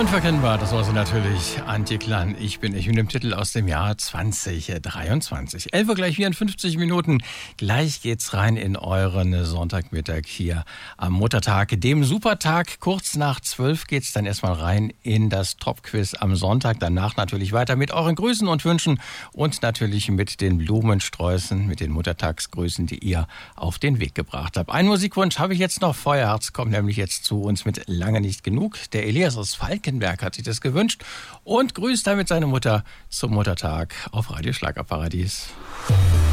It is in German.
Unverkennbar, das war sie natürlich, Antje Klann. Ich bin mit dem Titel aus dem Jahr 2023. 11 Uhr gleich 54 Minuten. Gleich geht's rein in euren Sonntagmittag hier am Muttertag, dem Supertag. Kurz nach 12 geht's dann erstmal rein in das Top-Quiz am Sonntag. Danach natürlich weiter mit euren Grüßen und Wünschen und natürlich mit den Blumensträußen, mit den Muttertagsgrüßen, die ihr auf den Weg gebracht habt. Einen Musikwunsch habe ich jetzt noch. Feuerherz kommt nämlich jetzt zu uns mit Lange nicht genug. Der Elias aus Falkenberg hat sich das gewünscht und grüßt damit seine Mutter zum Muttertag auf Radio Schlagerparadies.